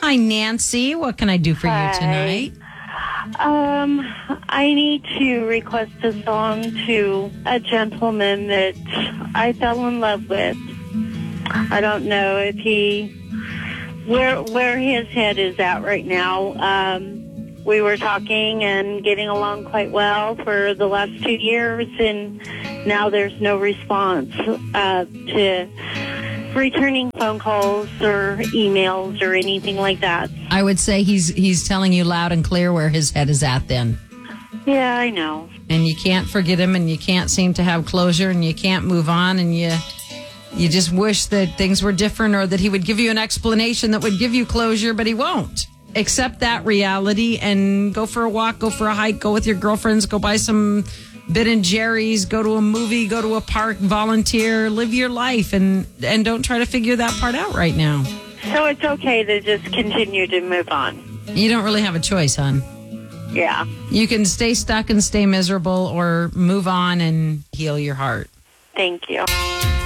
Hi, Nancy. What can I do for you tonight? I need to request a song to a gentleman that I fell in love with. I don't know if where his head is at right now. We were talking and getting along quite well for the last 2 years, and now there's no response to returning phone calls or emails or anything like that. I would say he's telling you loud and clear where his head is at then. Yeah, I know. And you can't forget him, and you can't seem to have closure, and you can't move on, and you just wish that things were different or that he would give you an explanation that would give you closure, but he won't. Accept that reality and go for a walk, go for a hike, go with your girlfriends, go buy some Ben & Jerry's, go to a movie, go to a park, volunteer, live your life, and don't try to figure that part out right now. So it's okay to just continue to move on. You don't really have a choice, hon. Yeah. You can stay stuck and stay miserable or move on and heal your heart. Thank you.